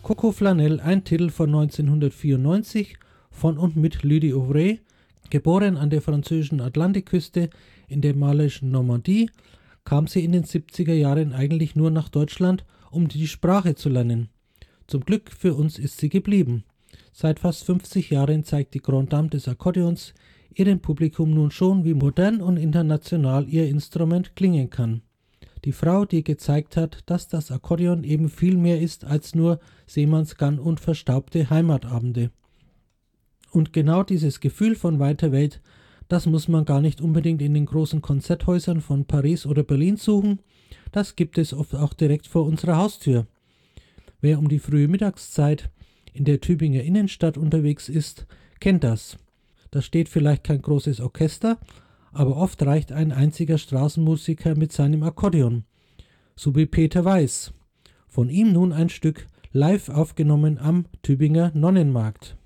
Coco Flanell, ein Titel von 1994 von und mit Lydie Auvray, geboren an der französischen Atlantikküste in der malischen Normandie, kam sie in den 70er Jahren eigentlich nur nach Deutschland, um die Sprache zu lernen. Zum Glück für uns ist sie geblieben. Seit fast 50 Jahren zeigt die Grande Dame des Akkordeons ihrem Publikum nun schon, wie modern und international ihr Instrument klingen kann. Die Frau, die gezeigt hat, dass das Akkordeon eben viel mehr ist als nur Seemannsgarn und verstaubte Heimatabende. Und genau dieses Gefühl von weiter Welt, das muss man gar nicht unbedingt in den großen Konzerthäusern von Paris oder Berlin suchen, das gibt es oft auch direkt vor unserer Haustür. Wer um die frühe Mittagszeit in der Tübinger Innenstadt unterwegs ist, kennt das. Da steht vielleicht kein großes Orchester, aber oft reicht ein einziger Straßenmusiker mit seinem Akkordeon, so wie Peter Weiß. Von ihm nun ein Stück live aufgenommen am Tübinger Nonnenmarkt.